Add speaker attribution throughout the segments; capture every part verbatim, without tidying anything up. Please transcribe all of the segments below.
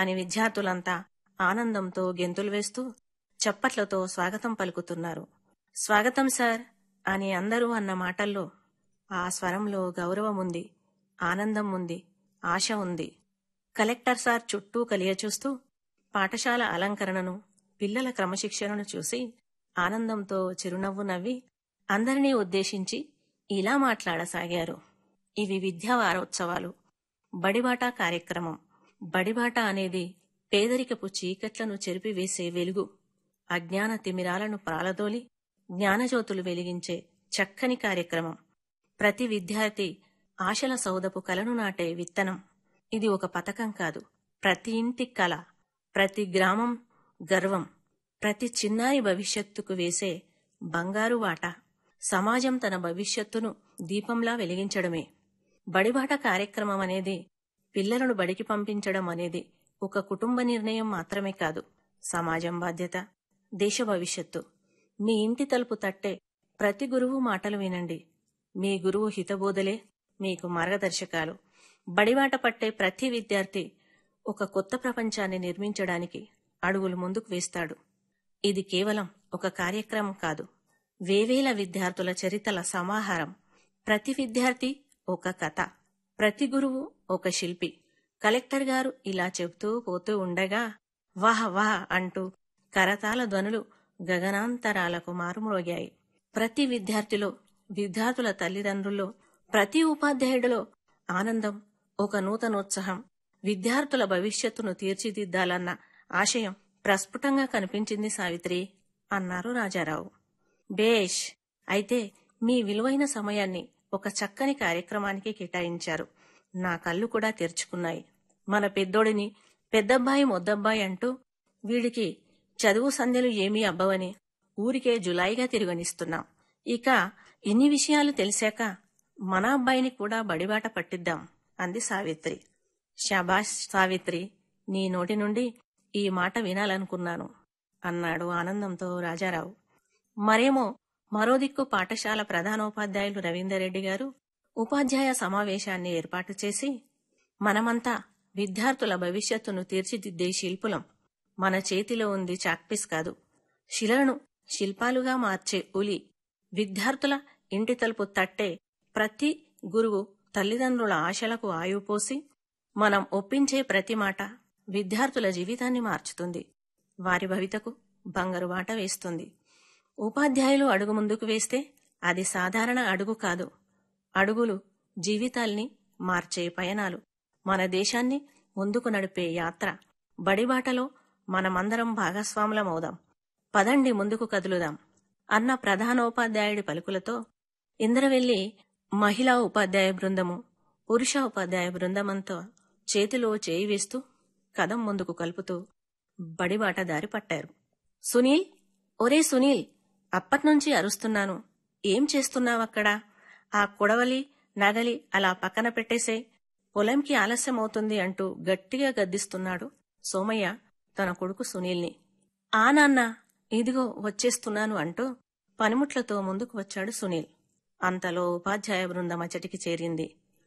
Speaker 1: అని విద్యార్థులంతా ఆనందంతో గెంతులు వేస్తూ చప్పట్లతో స్వాగతం పలుకుతున్నారు. స్వాగతం సార్ అని అందరూ అన్న మాటల్లో ఆ స్వరంలో గౌరవముంది, ఆనందం ఉంది, ఆశ ఉంది. కలెక్టర్ సార్ చుట్టూ కలియచూస్తూ పాఠశాల అలంకరణను, పిల్లల క్రమశిక్షణను చూసి ఆనందంతో చిరునవ్వు నవ్వి అందరినీ ఉద్దేశించి ఇలా మాట్లాడసాగారు. ఇవి విద్యా వారోత్సవాలు. బడిబాట కార్యక్రమం. బడిబాట అనేది పేదరికపు చీకట్లను చెరిపివేసే వెలుగు. అజ్ఞాన తిమిరాలను ప్రాలదోలి జ్ఞానజ్యోతులు వెలిగించే చక్కని కార్యక్రమం. ప్రతి విద్యార్థి ఆశల సౌదపు కలను నాటే విత్తనం. ఇది ఒక పథకం కాదు, ప్రతి ఇంటి కల, ప్రతి గ్రామం గర్వం, ప్రతి చిన్నారి భవిష్యత్తుకు వేసే బంగారు వాట. సమాజం తన భవిష్యత్తును దీపంలా వెలిగించడమే. బడిబాట కార్యక్రమం అనేది పిల్లలను బడికి పంపించడం అనేది ఒక కుటుంబ నిర్ణయం మాత్రమే కాదు, సమాజం బాధ్యత, దేశ భవిష్యత్తు. మీ ఇంటి తలుపు తట్టే ప్రతి గురువు మాటలు వినండి. మీ గురువు హితబోధలే మీకు మార్గదర్శకాలు. బడిబాట పట్టే ప్రతి విద్యార్థి ఒక కొత్త ప్రపంచాన్ని నిర్మించడానికి అడుగులు ముందుకు వేస్తాడు. ఇది కేవలం ఒక కార్యక్రమం కాదు, వేవేల విద్యార్థుల చరితల సమాహారం. ప్రతి విద్యార్థి ఒక కథ, ప్రతి గురువు ఒక శిల్పి. కలెక్టర్ గారు ఇలా చెబుతూ పోతూ ఉండగా వాహ్ వాహ్ అంటూ కరతాళ ధ్వనులు గగనాంతరాలకు మారుమ్రోగాయి. ప్రతి విద్యార్థిలో, విద్యార్థుల తల్లిదండ్రుల్లో, ప్రతి ఉపాధ్యాయుడిలో ఆనందం, ఒక నూతనోత్సాహం, విద్యార్థుల భవిష్యత్తును తీర్చిదిద్దాలన్న ఆశయం ప్రస్ఫుటంగా కనిపించింది సావిత్రి అన్నారు రాజారావు. బేష్, అయితే మీ విలువైన సమయాన్ని ఒక చక్కని కార్యక్రమానికి కేటాయించారు. నా కళ్ళు కూడా తెరుచుకున్నాయి. మన పెద్దోడిని పెద్దబ్బాయి మొద్దబ్బాయి అంటూ వీడికి చదువు సంధ్యలు ఏమీ అబ్బవని ఊరికే జులాయిగా తిరగనిస్తున్నాం. ఇక ఇన్ని విషయాలు తెలిసాక మన అబ్బాయిని కూడా బడిబాట పట్టిద్దాం అంది సావిత్రి. శాబాష్ సావిత్రి, నీ నోటి నుండి ఈ మాట వినాలనుకున్నాను అన్నాడు ఆనందంతో రాజారావు. మరేమో మరో దిక్కు పాఠశాల ప్రధానోపాధ్యాయులు రవీందర్రెడ్డి గారు ఉపాధ్యాయ సమావేశాన్ని ఏర్పాటు చేసి, మనమంతా విద్యార్థుల భవిష్యత్తును తీర్చిదిద్దే శిల్పులం. మన చేతిలో ఉంది చాక్పీస్ కాదు, శిలను శిల్పాలుగా మార్చే ఉలి. విద్యార్థుల ఇంటి తలుపు తట్టే ప్రతి గురువు తల్లిదండ్రుల ఆశలకు ఆయుపోసి మనం ఒప్పించే ప్రతి మాట విద్యార్థుల జీవితాన్ని మార్చుతుంది, వారి భవితకు బంగారు బాట వేస్తుంది. ఉపాధ్యాయులు అడుగు ముందుకు వేస్తే అది సాధారణ అడుగు కాదు, అడుగులు జీవితాల్ని మార్చే పయనాలు, మన దేశాన్ని ముందుకు నడిపే యాత్ర. బడిబాటలో మనమందరం భాగస్వాములమవుదాం, పదండి ముందుకు కదులుదాం అన్న ప్రధానోపాధ్యాయుడి పలుకులతో ఇంద్రవెల్లి మహిళా ఉపాధ్యాయ బృందము, పురుష ఉపాధ్యాయ బృందమంతా చేతిలో చేయి వేస్తూ కదం ముందుకు కలుపుతూ బడిబాట దారి పట్టారు. సునీల్, ఒరే సునీల్, అప్పట్నుంచి అరుస్తున్నాను, ఏం చేస్తున్నావక్కడ? ఆ కొడవలి నగలి అలా పక్కన పెట్టేసే, పొలంకి ఆలస్యమవుతుంది అంటూ గట్టిగా గద్దిస్తున్నాడు సోమయ్య తన కొడుకు సునీల్ని. ఆ నాన్న, ఇదిగో వచ్చేస్తున్నాను అంటూ పనిముట్లతో ముందుకు వచ్చాడు సునీల్. అంతలో ఉపాధ్యాయ బృందం అచ్చటికి చేరింది.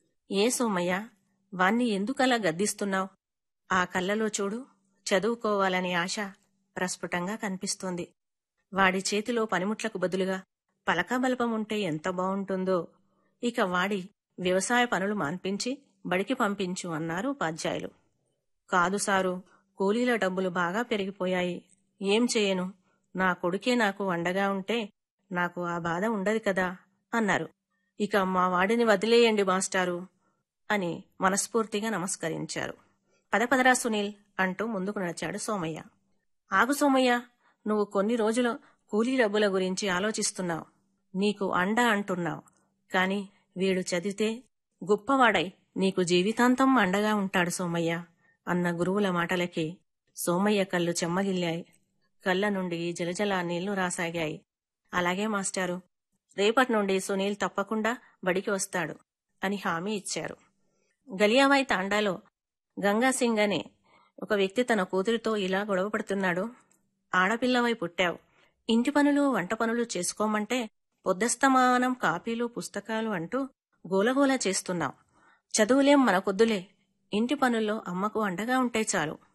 Speaker 1: ఏ సోమయ్య, వాణ్ణి ఎందుకలా గద్దిస్తున్నావు? ఆ కళ్ళలో చూడు, చదువుకోవాలని ఆశ ప్రస్ఫుటంగా కనిపిస్తోంది. వాడి చేతిలో పనిముట్లకు బదులుగా పలకబలపం ఉంటే ఎంత బావుంటుందో. ఇక వాడి వ్యవసాయ పనులు మాన్పించి బడికి పంపించు అన్నారు ఉపాధ్యాయులు. కాదు సారు, కూలీల డబ్బులు బాగా పెరిగిపోయాయి, ఏం చేయను, నా కొడుకే నాకు అండగా ఉంటే నాకు ఆ బాధ ఉండదు కదా అన్నారు. ఇక మా వాడిని వదిలేయండి మాస్టారు అని మనస్ఫూర్తిగా నమస్కరించారు. పదపదరా సునీల్ అంటూ ముందుకు నడిచాడు సోమయ్య. ఆగు సోమయ్య, నువ్వు కొన్ని రోజులు కూలీ డబ్బుల గురించి ఆలోచిస్తున్నావు, నీకు అండ అంటున్నావు, కాని వీడు చదివితే గొప్పవాడై నీకు జీవితాంతం అండగా ఉంటాడు సోమయ్య అన్న గురువుల మాటలకి సోమయ్య కళ్ళు చెమ్మగిల్లాయి. కళ్ళ నుండి జలజల నీళ్లు రాసాగాయి. అలాగే మాస్టారు, రేపటి నుండి సునీల్ తప్పకుండా బడికి వస్తాడు అని హామీ ఇచ్చారు. గలియాబాయి తాండాలో గంగాసింగ్ అనే ఒక వ్యక్తి తన కూతురితో ఇలా గొడవపడుతున్నాడు. ఆడపిల్లవై పుట్టావు, ఇంటి పనులు వంట పనులు చేసుకోమంటే పొద్దస్తమానం కాపీలు పుస్తకాలు అంటూ గోలగోల చేస్తున్నావు. చదువులేం మనకొద్దులే, ఇంటి పనుల్లో అమ్మకు అండగా ఉంటే చాలు